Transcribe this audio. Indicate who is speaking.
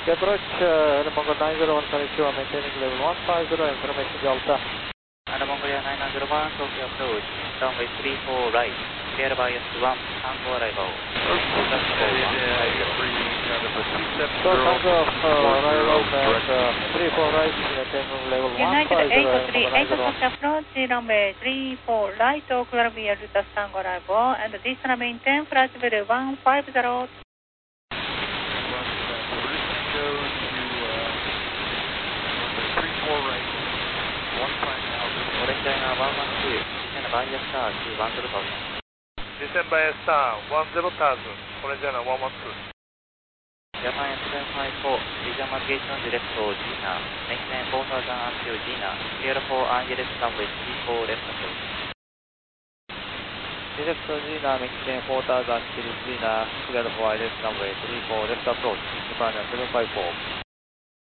Speaker 1: approach, Mongolia 901, Konnichiwa, maintaining level 150, information Delta.
Speaker 2: Mongolia 901, Tokyo approach, runway 34 right, clear bias 1, Tango arrival.
Speaker 1: So Tango arrival at 34 right, maintaining level 150,
Speaker 3: United 838 Tokyo approach, runway 34 right, Columbia Delta Tango arrival, and this is maintain flight level 150.
Speaker 2: China 112, descend by star to 10,000.
Speaker 4: Descend by star 10,000, China 112.
Speaker 2: Japan 754, visual navigation direct to Gina, maintain 4,000 until Gina, clear for Angeles runway 34 left approach.
Speaker 1: Direct to Gina, maintain 4,000 until Gina, clear for Angeles runway 34 left approach, Japan 754.